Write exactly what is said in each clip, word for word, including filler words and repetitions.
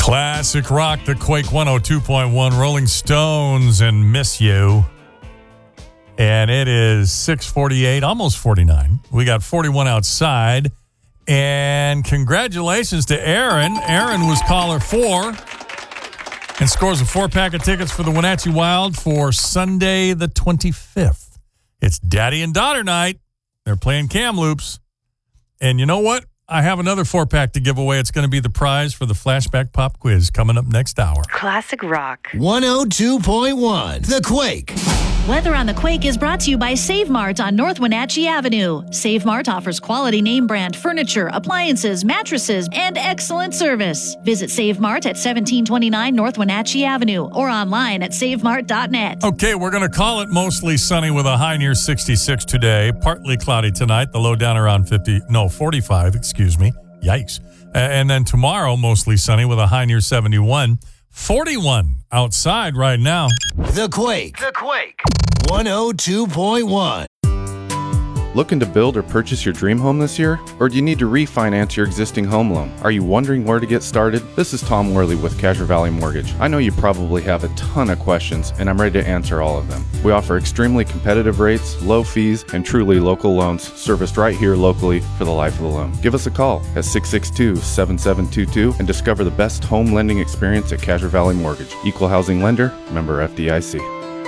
Classic rock, the Quake one oh two point one, Rolling Stones and Miss You. And it is six forty-eight, almost forty-nine. We got forty-one outside. And congratulations to Aaron. Aaron was caller four and scores a four-pack of tickets for the Wenatchee Wild for Sunday the twenty-fifth. It's daddy and daughter night. They're playing Kamloops. And you know what? I have another four-pack to give away. It's going to be the prize for the Flashback Pop Quiz coming up next hour. Classic rock. one oh two point one, The Quake. Weather on the Quake is brought to you by Save Mart on North Wenatchee Avenue. Save Mart offers quality name brand furniture, appliances, mattresses, and excellent service. Visit Save Mart at seventeen twenty-nine North Wenatchee Avenue or online at save mart dot net. Okay, we're going to call it mostly sunny with a high near sixty-six today. Partly cloudy tonight. The low down around fifty, no, forty-five, excuse me. Yikes. Uh, and then tomorrow, mostly sunny with a high near seventy-one. forty-one outside right now. The Quake. The Quake. one oh two point one. Looking to build or purchase your dream home this year? Or do you need to refinance your existing home loan? Are you wondering where to get started? This is Tom Worley with Casuar Valley Mortgage. I know you probably have a ton of questions, and I'm ready to answer all of them. We offer extremely competitive rates, low fees, and truly local loans serviced right here locally for the life of the loan. Give us a call at six six two, seven seven two two and discover the best home lending experience at Casuar Valley Mortgage. Equal housing lender, member F D I C.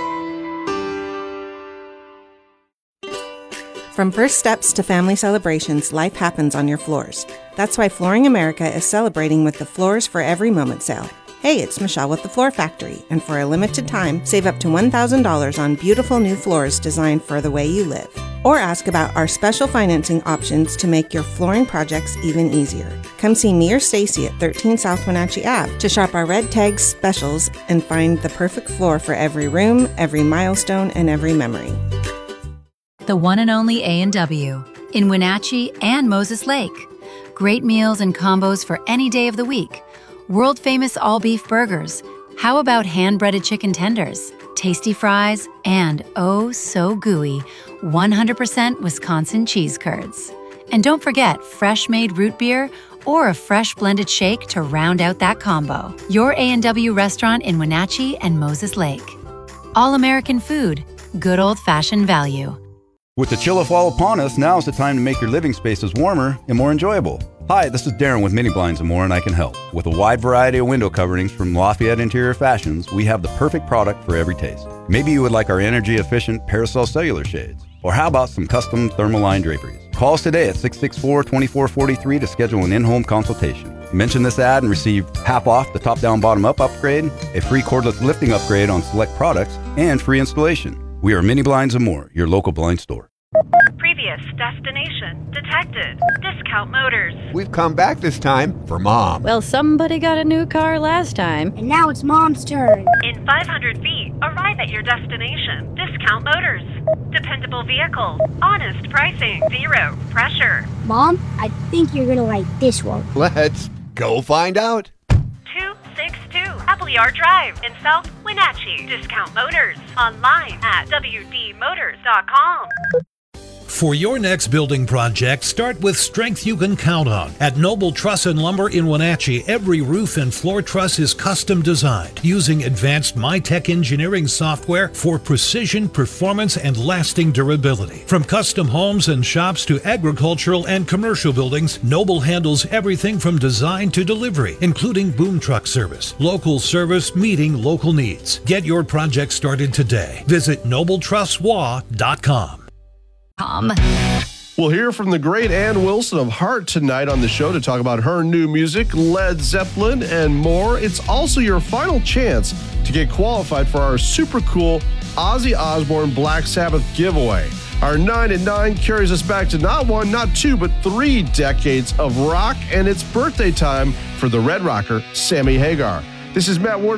From first steps to family celebrations, life happens on your floors. That's why Flooring America is celebrating with the Floors for Every Moment sale. Hey, it's Michelle with the Floor Factory, and for a limited time, save up to one thousand dollars on beautiful new floors designed for the way you live. Or ask about our special financing options to make your flooring projects even easier. Come see me or Stacy at thirteen South Wenatchee Avenue to shop our red tags specials and find the perfect floor for every room, every milestone, and every memory. The one and only A and W in Wenatchee and Moses Lake. Great meals and combos for any day of the week. World famous all beef burgers. How about hand breaded chicken tenders, tasty fries, and oh so gooey one hundred percent Wisconsin cheese curds. And don't forget fresh made root beer or a fresh blended shake to round out that combo. Your A and W restaurant in Wenatchee and Moses Lake. All American food, good old fashioned value. With the chill of fall upon us, now's the time to make your living spaces warmer and more enjoyable. Hi, this is Darren with Mini Blinds and More, and I can help. With a wide variety of window coverings from Lafayette Interior Fashions, we have the perfect product for every taste. Maybe you would like our energy-efficient Parasol cellular shades. Or how about some custom Thermaline draperies? Call us today at six six four, two four four three to schedule an in-home consultation. Mention this ad and receive half off the top-down, bottom-up upgrade, a free cordless lifting upgrade on select products, and free installation. We are Mini Blinds and More, your local blind store. Previous destination detected. Discount Motors. We've come back this time for Mom. Well, somebody got a new car last time. And now it's Mom's turn. In five hundred feet, arrive at your destination. Discount Motors. Dependable vehicle. Honest pricing. Zero pressure. Mom, I think you're gonna like this one. Let's go find out. two six two Appleyard Drive in South Wenatchee. Discount Motors. Online at w d motors dot com. For your next building project, start with strength you can count on. At Noble Truss and Lumber in Wenatchee, every roof and floor truss is custom designed using advanced MyTech engineering software for precision, performance, and lasting durability. From custom homes and shops to agricultural and commercial buildings, Noble handles everything from design to delivery, including boom truck service, local service meeting local needs. Get your project started today. Visit noble truss w a dot com. We'll hear from the great Ann Wilson of Heart tonight on the show to talk about her new music, Led Zeppelin, and more. It's also your final chance to get qualified for our super cool Ozzy Osbourne Black Sabbath giveaway. Our nine and nine carries us back to not one, not two, but three decades of rock, and it's birthday time for the Red Rocker, Sammy Hagar. This is Matt Ward.